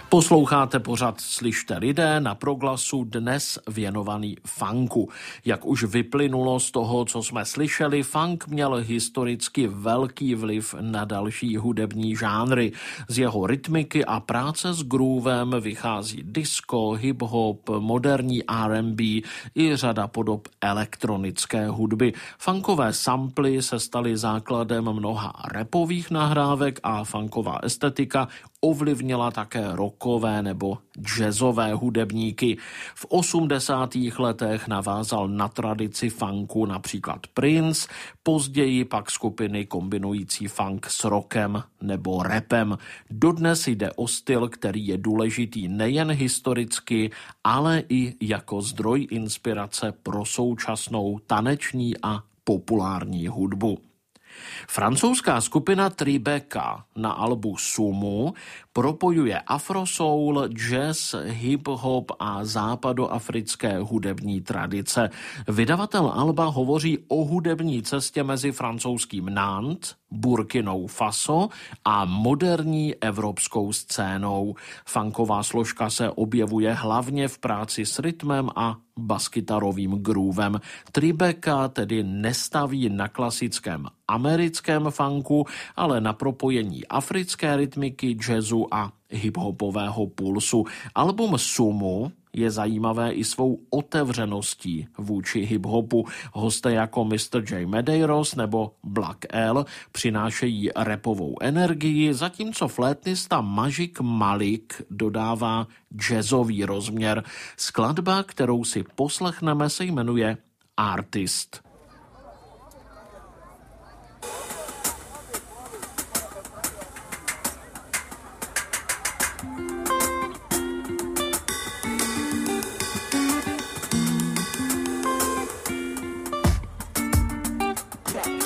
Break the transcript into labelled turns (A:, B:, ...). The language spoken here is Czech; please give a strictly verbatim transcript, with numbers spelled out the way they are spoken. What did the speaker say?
A: Posloucháte pořad Slyšte lidé na Proglasu, dnes věnovaný funku. Jak už vyplynulo z toho, co jsme slyšeli, funk měl historicky velký vliv na další hudební žánry. Z jeho rytmiky a práce s groovem vychází disco, hip-hop, moderní R and B i řada podob elektronické hudby. Funkové samply se staly základem mnoha rapových nahrávek a funková estetika ovlivnila také rockové nebo jazzové hudebníky. V osmdesátých letech navázal na tradici funku například Prince, později pak skupiny kombinující funk s rockem nebo rapem. Dodnes jde o styl, který je důležitý nejen historicky, ale i jako zdroj inspirace pro současnou taneční a populární hudbu. Francouzská skupina Tribeca na albu Sumu propojuje afrosoul, jazz, hip-hop a západoafrické hudební tradice. Vydavatel alba hovoří o hudební cestě mezi francouzským Nantes, Burkinou Faso a moderní evropskou scénou. Funková složka se objevuje hlavně v práci s rytmem a baskytarovým groovem. Tribeca tedy nestaví na klasickém americkém funku, ale na propojení africké rytmiky, jazzu a hiphopového pulsu. Album Sumu je zajímavé i svou otevřeností vůči hiphopu. Hosté jako mister J. Medeiros nebo Black L přinášejí rapovou energii, zatímco flétnista Magic Malik dodává jazzový rozměr. Skladba, kterou si poslechneme, se jmenuje Artist.